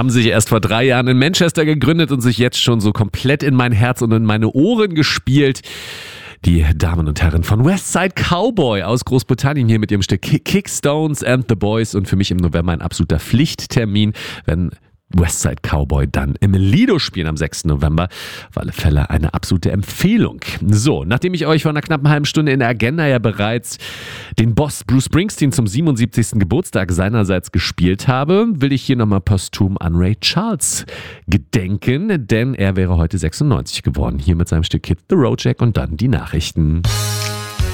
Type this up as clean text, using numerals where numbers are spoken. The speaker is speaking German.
Haben sich erst vor 3 Jahren in Manchester gegründet und sich jetzt schon so komplett in mein Herz und in meine Ohren gespielt. Die Damen und Herren von Westside Cowboy aus Großbritannien hier mit ihrem Stück Kickstones and the Boys und für mich im November ein absoluter Pflichttermin, wenn Westside Cowboy dann im Lido spielen am 6. November. Auf alle Fälle eine absolute Empfehlung. So, nachdem ich euch vor einer knappen halben Stunde in der Agenda ja bereits den Boss Bruce Springsteen zum 77. Geburtstag seinerseits gespielt habe, will ich hier nochmal posthum an Ray Charles gedenken, denn er wäre heute 96 geworden. Hier mit seinem Stück Hit the Road Jack und dann die Nachrichten.